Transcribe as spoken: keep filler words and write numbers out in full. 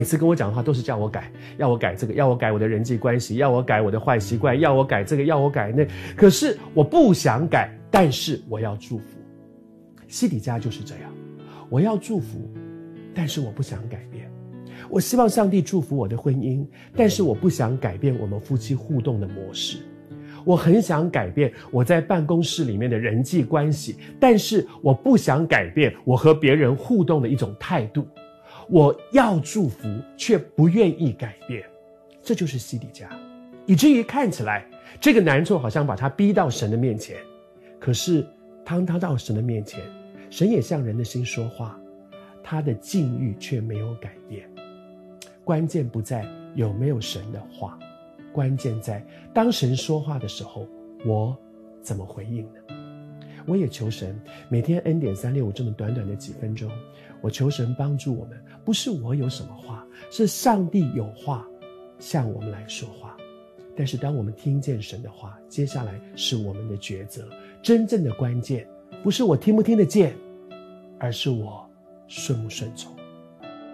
每次跟我讲的话都是叫我改，要我改这个，要我改我的人际关系，要我改我的坏习惯，要我改这个，要我改那。可是我不想改，但是我要祝福。西底家就是这样，我要祝福，但是我不想改变。我希望上帝祝福我的婚姻，但是我不想改变我们夫妻互动的模式。我很想改变我在办公室里面的人际关系，但是我不想改变我和别人互动的一种态度。我要祝福，却不愿意改变，这就是西底家。以至于看起来这个难处好像把他逼到神的面前，可是当他到神的面前，神也向人的心说话，他的境遇却没有改变。关键不在有没有神的话，关键在当神说话的时候，我怎么回应呢？我也求神每天恩典三六五这么短短的几分钟，我求神帮助我们，不是我有什么话，是上帝有话向我们来说话。但是当我们听见神的话，接下来是我们的抉择。真正的关键不是我听不听得见，而是我顺不顺从。